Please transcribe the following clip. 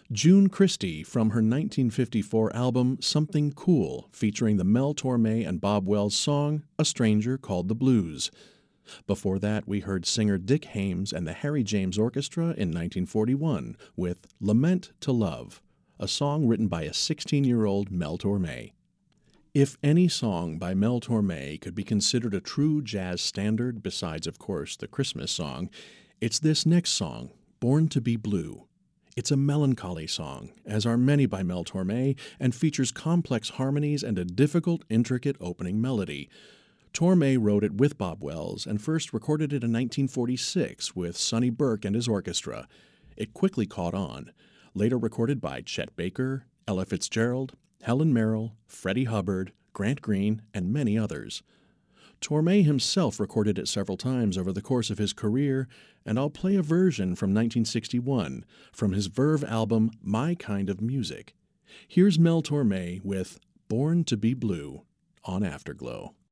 June Christy from her 1954 album Something Cool, featuring the Mel Torme and Bob Wells song A Stranger Called the Blues. Before that, we heard singer Dick Haymes and the Harry James Orchestra in 1941 with Lament to Love, a song written by a 16-year-old Mel Torme. If any song by Mel Torme could be considered a true jazz standard, besides, of course, the Christmas song, it's this next song, Born to be Blue. It's a melancholy song, as are many by Mel Torme, and features complex harmonies and a difficult, intricate opening melody. Torme wrote it with Bob Wells and first recorded it in 1946 with Sonny Burke and his orchestra. It quickly caught on, later recorded by Chet Baker, Ella Fitzgerald, Helen Merrill, Freddie Hubbard, Grant Green, and many others. Torme himself recorded it several times over the course of his career, and I'll play a version from 1961 from his Verve album My Kind of Music. Here's Mel Torme with Born to be Blue on Afterglow.